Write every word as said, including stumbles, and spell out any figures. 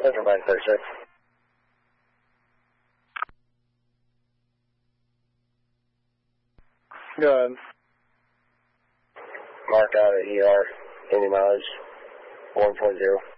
Central nine thirty-six. Go ahead. Mark out at E R, any mileage, one point zero.